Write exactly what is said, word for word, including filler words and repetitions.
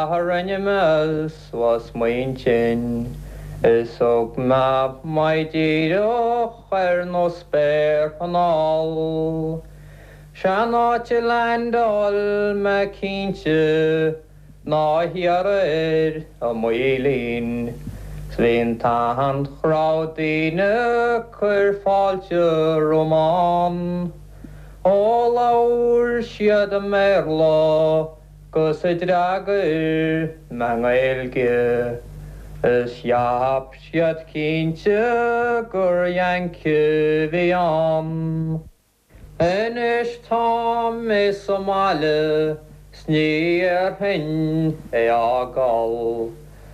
Haranimas was maintain. Isog map my dear where no spare on all. Shanna land all makinche. Na here a moilin. Svin tahand crowdine queer falche roman. All our shiad merlo. Gus y dragyr mangaelge Ys iap siad cynte gur iancu fi am Ynys tom is o male Sni ar hyn e agol